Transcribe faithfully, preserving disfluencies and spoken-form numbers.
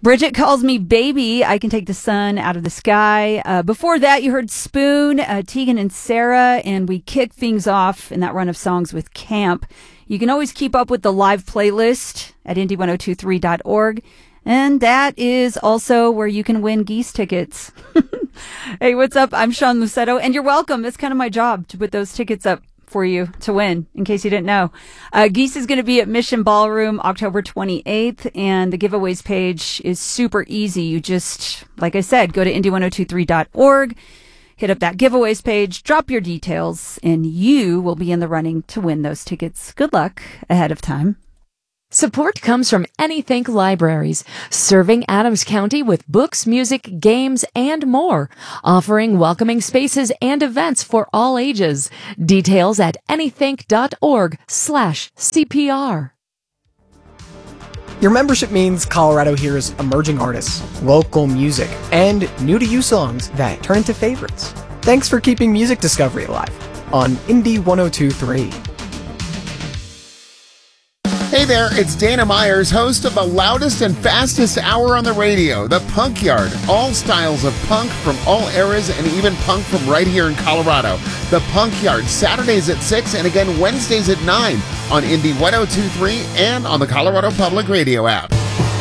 Bridget calls me baby. I can take the sun out of the sky. Uh, before that, you heard Spoon, uh, Tegan and Sarah, and we kicked things off in that run of songs with Camp. You can always keep up with the live playlist at indie ten twenty-three dot org. And that is also where you can win Geese tickets. Hey, what's up? I'm Sean Lucetto, and you're welcome. It's kind of my job to put those tickets up for you to win, in case you didn't know. Uh, Geese is going to be at Mission Ballroom October twenty-eighth, and the giveaways page is super easy. You just, like I said, go to indie ten twenty-three dot org, hit up that giveaways page, drop your details, and you will be in the running to win those tickets. Good luck ahead of time. Support comes from Anythink Libraries, serving Adams County with books, music, games, and more, offering welcoming spaces and events for all ages. Details at anythink.org slash CPR. Your membership means Colorado hears emerging artists, local music, and new-to-you songs that turn into favorites. Thanks for keeping music discovery alive on Indie ten twenty-three. Hey there, it's Dana Myers, host of the loudest and fastest hour on the radio, The Punk Yard. All styles of punk from all eras and even punk from right here in Colorado. The Punk Yard, Saturdays at six and again Wednesdays at nine on Indie ten twenty-three and on the Colorado Public Radio app.